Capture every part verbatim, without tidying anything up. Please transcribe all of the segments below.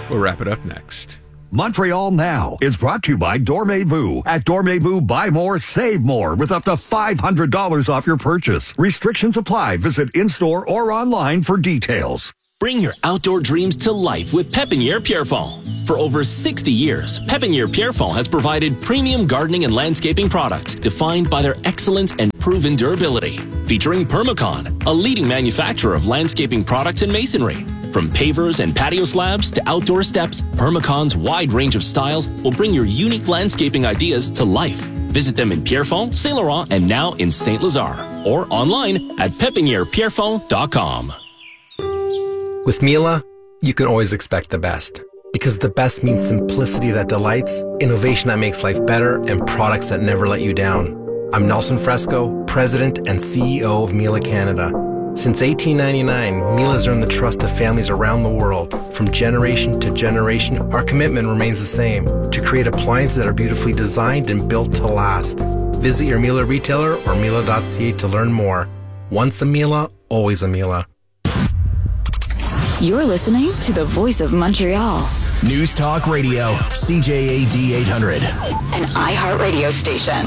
We'll wrap it up next. Montreal Now is brought to you by Dormez-vous. At Dormez-vous, buy more, save more with up to five hundred dollars off your purchase. Restrictions apply. Visit in-store or online for details. Bring your outdoor dreams to life with Pépinière Pierrefonds. For over sixty years, Pépinière Pierrefonds has provided premium gardening and landscaping products defined by their excellence and proven durability. Featuring Permacon, a leading manufacturer of landscaping products and masonry. From pavers and patio slabs to outdoor steps, Permacon's wide range of styles will bring your unique landscaping ideas to life. Visit them in Pierrefonds, Saint Laurent, and now in Saint Lazare, or online at pepiniere pierrefonds dot com. With Miele, you can always expect the best. Because the best means simplicity that delights, innovation that makes life better, and products that never let you down. I'm Nelson Fresco, President and C E O of Miele Canada. Since eighteen ninety-nine, Miele has earned the trust of families around the world. From generation to generation, our commitment remains the same, to create appliances that are beautifully designed and built to last. Visit your Miele retailer or miele dot c a to learn more. Once a Miele, always a Miele. You're listening to the Voice of Montreal. News Talk Radio, C J A D eight hundred. An iHeartRadio station.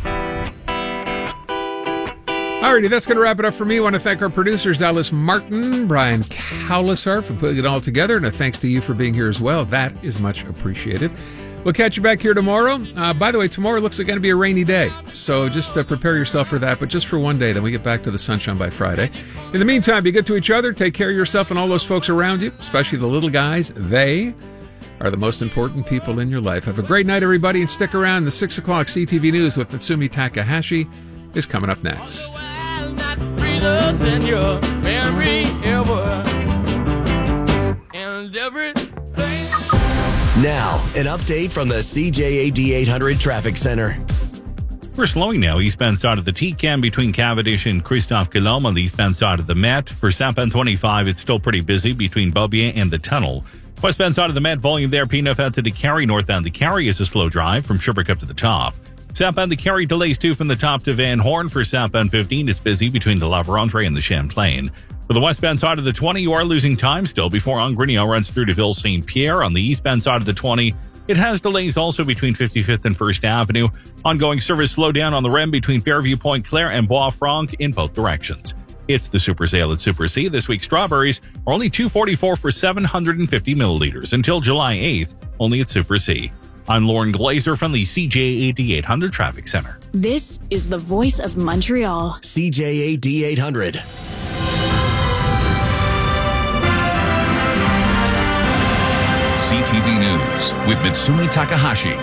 Alrighty, that's going to wrap it up for me. I want to thank our producers, Alice Martin, Brian Cowlisar, for putting it all together, and a thanks to you for being here as well. That is much appreciated. We'll catch you back here tomorrow. Uh, by the way, tomorrow looks like going to be a rainy day, so just uh, prepare yourself for that, but just for one day. Then we get back to the sunshine by Friday. In the meantime, be good to each other. Take care of yourself and all those folks around you, especially the little guys. They are the most important people in your life. Have a great night, everybody, and stick around. The six o'clock C T V News with Natsumi Takahashi is coming up next. Now, an update from the C J A D eight hundred Traffic Center. We're slowing now eastbound side of the T C A M between Cavendish and Christophe Colomb on the eastbound side of the Met. For southbound twenty-five, it's still pretty busy between Beaubien and the tunnel. Westbound side of the Met, volume there, P nine out to the Carry. Northbound the Carry is a slow drive from Sherbrooke up to the top. Southbound the Carry delays too from the top to Van Horn. For southbound fifteen, it's busy between the La Vérendrye and the Champlain. For the westbound side of the twenty, you are losing time still before Angrignon runs through to Ville Saint Pierre. On the eastbound side of the twenty, it has delays also between fifty-fifth and First Avenue. Ongoing service slow down on the R E M between Fairview Point Claire and Bois Franc in both directions. It's the Super Sale at Super C. This week, strawberries are only two forty-four for seven hundred fifty milliliters until July eighth, only at Super C. I'm Lauren Glazer from the C J A D eight hundred Traffic Center. This is the Voice of Montreal. C J A D eight hundred. C T V News with Natsumi Takahashi.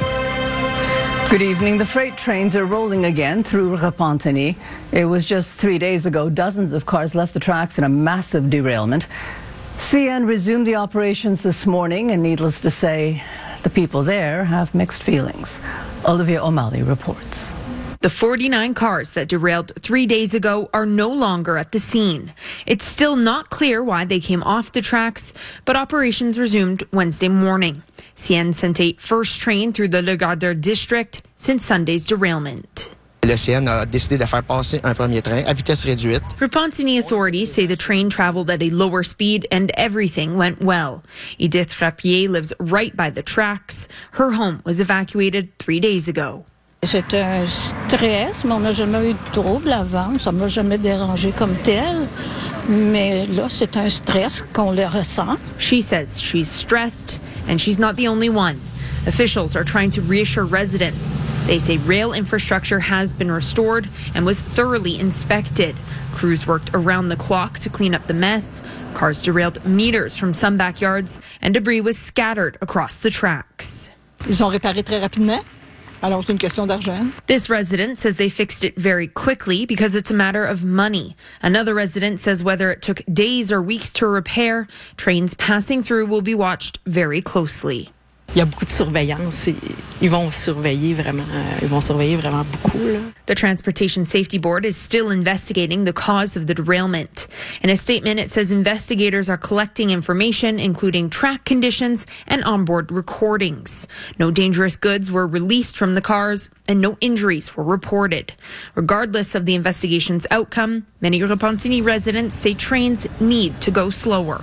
Good evening. The freight trains are rolling again through Repentigny. It was just three days ago. Dozens of cars left the tracks in a massive derailment. C N resumed the operations this morning, and needless to say, the people there have mixed feelings. Olivia O'Malley reports. The forty-nine cars that derailed three days ago are no longer at the scene. It's still not clear why they came off the tracks, but operations resumed Wednesday morning. C N sent a first train through the Le Gardeur district since Sunday's derailment. Le C N a décidé de faire passer un premier train à vitesse réduite. Repentigny authorities say the train traveled at a lower speed and everything went well. Edith Frappier lives right by the tracks. Her home was evacuated three days ago. C'est un stress, mais on n'a jamais eu de trouble avant. Ça ne m'a jamais dérangé comme tel. Mais là, c'est un stress qu'on le ressent. She says she's stressed, and she's not the only one. Officials are trying to reassure residents. They say rail infrastructure has been restored and was thoroughly inspected. Crews worked around the clock to clean up the mess. Cars derailed meters from some backyards, and debris was scattered across the tracks. Ils ont réparé très rapidement. Alors, c'est une question d'argent. This resident says they fixed it very quickly because it's a matter of money. Another resident says whether it took days or weeks to repair, trains passing through will be watched very closely. Il y a beaucoup de surveillance. Ils vont surveiller vraiment, ils vont surveiller vraiment beaucoup, là. The Transportation Safety Board is still investigating the cause of the derailment. In a statement, it says investigators are collecting information, including track conditions and onboard recordings. No dangerous goods were released from the cars, and no injuries were reported. Regardless of the investigation's outcome, many Repentigny residents say trains need to go slower.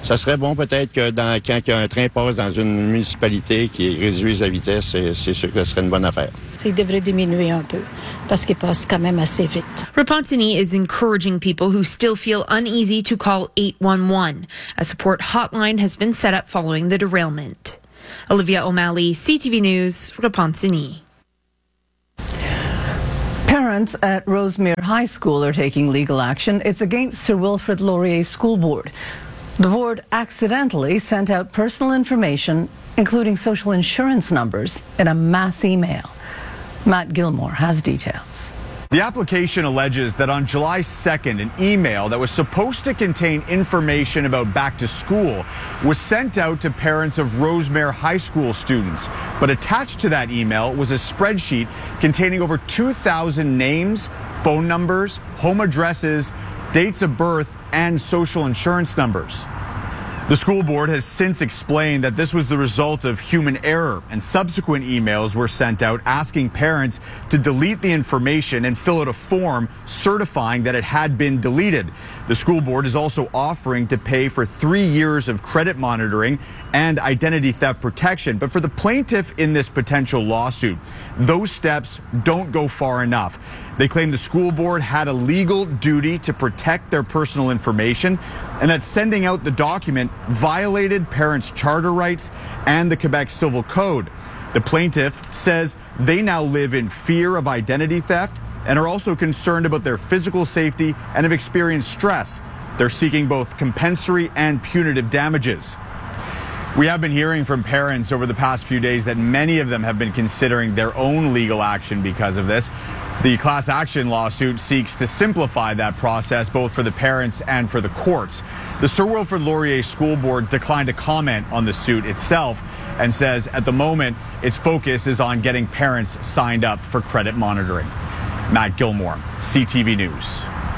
Ça serait bon peut-être que dans, quand un train passe dans une municipalité qui réduise la vitesse, c'est, c'est sûr que ce serait une bonne affaire. Il devrait diminuer un peu parce qu'il passe quand même assez vite. Repentigny is encouraging people who still feel uneasy to call eight one one. A support hotline has been set up following the derailment. Olivia O'Malley, C T V News, Repentigny. Parents at Rosemere High School are taking legal action. It's against Sir Wilfrid Laurier's school board. The board accidentally sent out personal information, including social insurance numbers, in a mass email. Matt Gilmore has details. The application alleges that on July second, an email that was supposed to contain information about back to school was sent out to parents of Rosemere High School students. But attached to that email was a spreadsheet containing over two thousand names, phone numbers, home addresses, dates of birth, and social insurance numbers. The school board has since explained that this was the result of human error, and subsequent emails were sent out asking parents to delete the information and fill out a form certifying that it had been deleted. The school board is also offering to pay for three years of credit monitoring and identity theft protection. But for the plaintiff in this potential lawsuit, those steps don't go far enough. They claim the school board had a legal duty to protect their personal information and that sending out the document violated parents' charter rights and the Quebec Civil Code. The plaintiff says they now live in fear of identity theft and are also concerned about their physical safety and have experienced stress. They're seeking both compensatory and punitive damages. We have been hearing from parents over the past few days that many of them have been considering their own legal action because of this. The class action lawsuit seeks to simplify that process both for the parents and for the courts. The Sir Wilfrid Laurier School Board declined to comment on the suit itself and says at the moment its focus is on getting parents signed up for credit monitoring. Matt Gilmore, C T V News.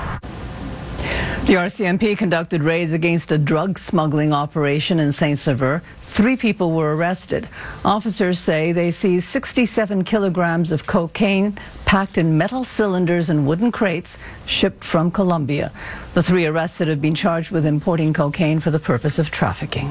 The R C M P conducted raids against a drug smuggling operation in Saint-Sever. Three people were arrested. Officers say they seized sixty-seven kilograms of cocaine packed in metal cylinders and wooden crates shipped from Colombia. The three arrested have been charged with importing cocaine for the purpose of trafficking.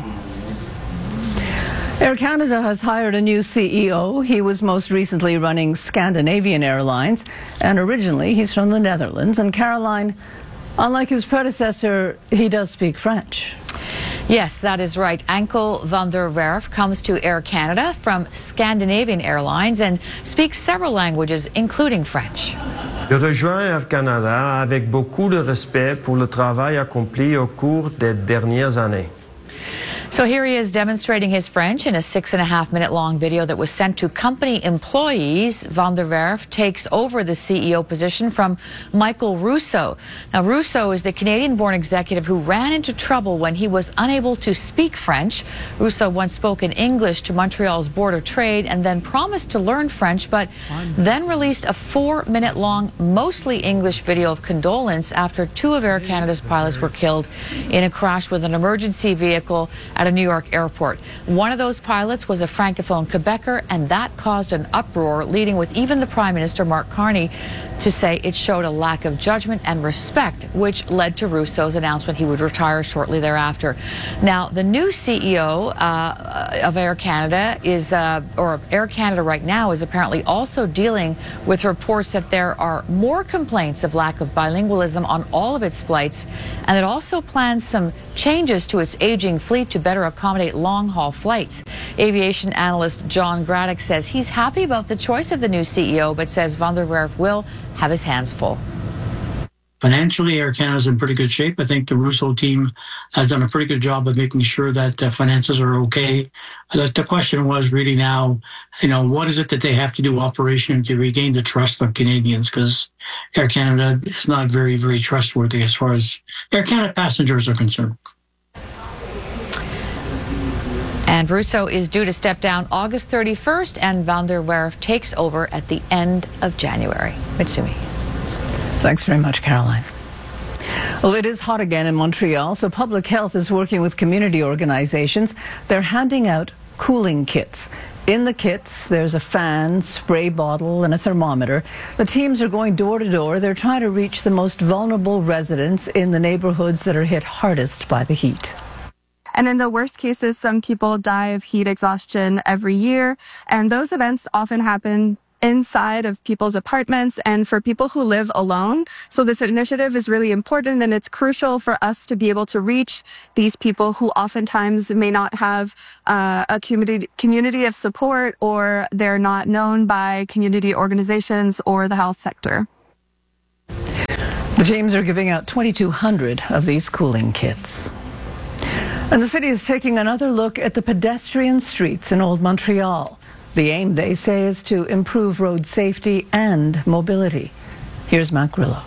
Air Canada has hired a new C E O. He was most recently running Scandinavian Airlines, and originally he's from the Netherlands. And Caroline, unlike his predecessor, he does speak French. Yes, that is right. Anko van der Werf comes to Air Canada from Scandinavian Airlines and speaks several languages, including French. Je rejoins Air Canada avec beaucoup de respect pour le travail accompli au cours des dernières années. So here he is demonstrating his French in a six and a half minute long video that was sent to company employees. Van der Werf takes over the C E O position from Michael Rousseau. Now, Rousseau is the Canadian-born executive who ran into trouble when he was unable to speak French. Rousseau once spoke in English to Montreal's Board of Trade and then promised to learn French, but then released a four minute long, mostly English video of condolence after two of Air Canada's pilots were killed in a crash with an emergency vehicle at a New York airport. One of those pilots was a Francophone Quebecer, and that caused an uproar, leading with even the Prime Minister, Mark Carney, to say it showed a lack of judgment and respect, which led to Rousseau's announcement he would retire shortly thereafter. Now, the new C E O uh, of Air Canada is, uh, or Air Canada right now, is apparently also dealing with reports that there are more complaints of lack of bilingualism on all of its flights, and it also plans some changes to its aging fleet to better accommodate long-haul flights. Aviation analyst John Braddock says he's happy about the choice of the new C E O, but says Van der Werf will have his hands full. Financially, Air Canada's in pretty good shape. I think the Rousseau team has done a pretty good job of making sure that uh, finances are okay. Uh, the question was really now, you know, what is it that they have to do operationally to regain the trust of Canadians? Because Air Canada is not very, very trustworthy as far as Air Canada passengers are concerned. And Rousseau is due to step down August thirty-first, and Van der Werf takes over at the end of January. Mitsumi. Thanks very much, Caroline. Well, it is hot again in Montreal, so Public Health is working with community organizations. They're handing out cooling kits. In the kits, there's a fan, spray bottle, and a thermometer. The teams are going door to door. They're trying to reach the most vulnerable residents in the neighborhoods that are hit hardest by the heat. And in the worst cases, some people die of heat exhaustion every year. And those events often happen inside of people's apartments and for people who live alone. So this initiative is really important, and it's crucial for us to be able to reach these people who oftentimes may not have uh, a community community of support, or they're not known by community organizations or the health sector. The teams are giving out twenty-two hundred of these cooling kits. And the city is taking another look at the pedestrian streets in Old Montreal. The aim, they say, is to improve road safety and mobility. Here's Matt Grillo.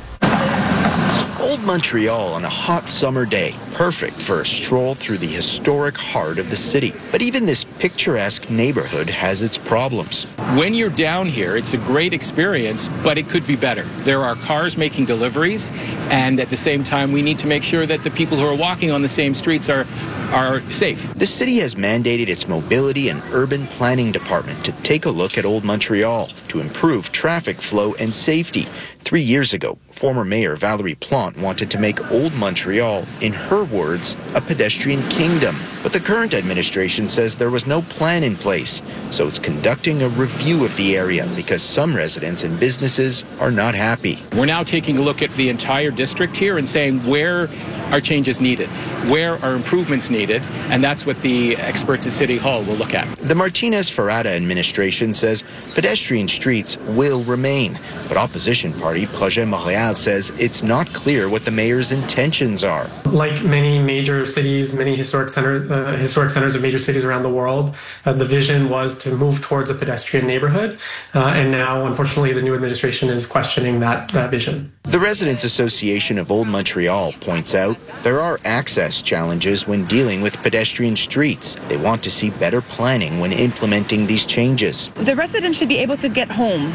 Old Montreal on a hot summer day, perfect for a stroll through the historic heart of the city. But even this picturesque neighborhood has its problems. When you're down here, it's a great experience, but it could be better. There are cars making deliveries, and at the same time, we need to make sure that the people who are walking on the same streets are, are safe. The city has mandated its mobility and urban planning department to take a look at Old Montreal to improve traffic flow and safety. Three years ago, former Mayor Valérie Plante wanted to make Old Montreal, in her words, a pedestrian kingdom. But the current administration says there was no plan in place, so it's conducting a review of the area because some residents and businesses are not happy. We're now taking a look at the entire district here and saying where are changes needed, where are improvements needed, and that's what the experts at City Hall will look at. The Martinez-Ferrada administration says pedestrian streets will remain, but opposition party Projet Montréal says it's not clear what the mayor's intentions are. Like many major cities, many historic centers, uh, historic centers of major cities around the world, uh, the vision was to move towards a pedestrian neighborhood, uh, and now, unfortunately, the new administration is questioning that, that vision. The Residents Association of Old Montreal points out there are access challenges when dealing with pedestrian streets. They want to see better planning when implementing these changes. The residents should be able to get home.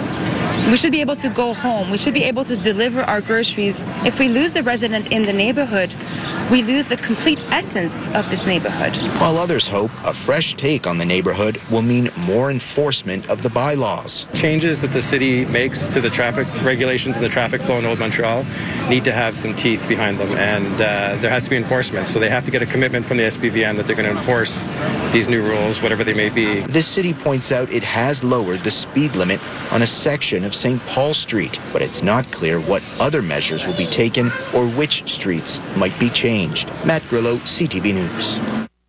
We should be able to go home. We should be able to deliver our groceries. If we lose a resident in the neighborhood, we lose the complete essence of this neighborhood. While others hope a fresh take on the neighborhood will mean more enforcement of the bylaws. Changes that the city makes to the traffic regulations and the traffic flow in Old Montreal need to have some teeth behind them, and uh, there has to be enforcement. So they have to get a commitment from the S P V M that they're going to enforce these new rules, whatever they may be. The city points out it has lowered the speed limit on a section of Saint Paul Street, but it's not clear what other measures will be taken or which streets might be changed. Matt Grillo, C T V News.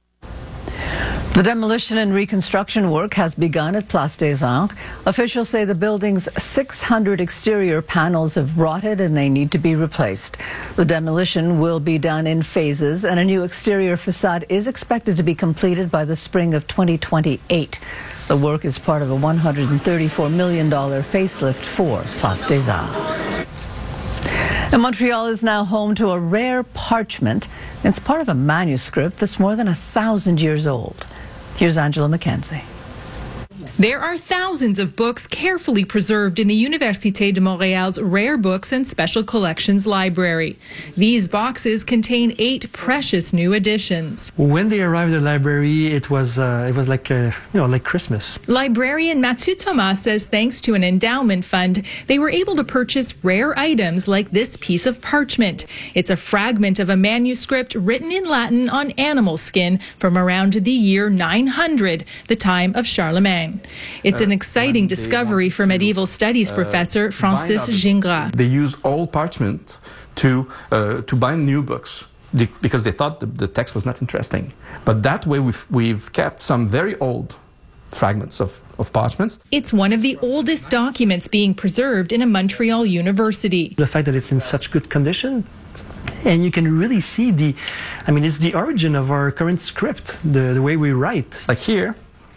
The demolition and reconstruction work has begun at Place des Arts. Officials say the building's six hundred exterior panels have rotted and they need to be replaced. The demolition will be done in phases, and a new exterior facade is expected to be completed by the spring of twenty twenty-eight. The work is part of a one hundred thirty-four million dollars facelift for Place des Arts. And Montreal is now home to a rare parchment. It's part of a manuscript that's more than a thousand years old. Here's Angela McKenzie. There are thousands of books carefully preserved in the Université de Montréal's Rare Books and Special Collections Library. These boxes contain eight precious new editions. When they arrived at the library, it was uh, it was like uh, you know like Christmas. Librarian Mathieu Thomas says thanks to an endowment fund, they were able to purchase rare items like this piece of parchment. It's a fragment of a manuscript written in Latin on animal skin from around the year nine hundred, the time of Charlemagne. It's an exciting discovery for medieval studies professor Francis Gingras. They used old parchment to uh, to bind new books because they thought the, the text was not interesting. But that way we've, we've kept some very old fragments of, of parchments. It's one of the oldest documents being preserved in a Montreal university. The fact that it's in such good condition, and you can really see the, I mean, it's the origin of our current script, the, the way we write. Like here,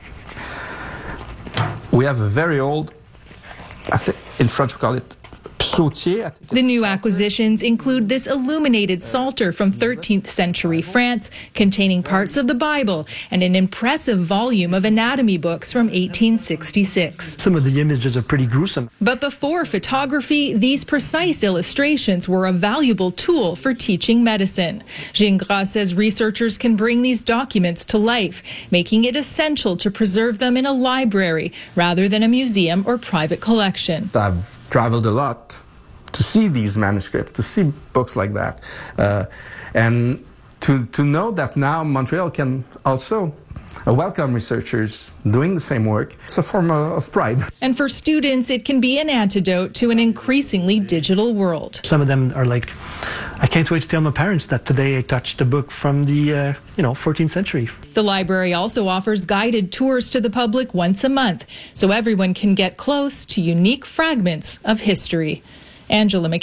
we have a very old, I think in French we call it psautier. The new acquisitions include this illuminated psalter from thirteenth century France containing parts of the Bible and an impressive volume of anatomy books from eighteen sixty-six. Some of the images are pretty gruesome. But before photography, these precise illustrations were a valuable tool for teaching medicine. Gingras says researchers can bring these documents to life, making it essential to preserve them in a library rather than a museum or private collection. I've traveled a lot to see these manuscripts, to see books like that. Uh, and to, to know that now Montreal can also uh, welcome researchers doing the same work. It's a form of, of pride. And for students, it can be an antidote to an increasingly digital world. Some of them are like, I can't wait to tell my parents that today I touched a book from the, uh, you know, fourteenth century. The library also offers guided tours to the public once a month, so everyone can get close to unique fragments of history. Angela McKay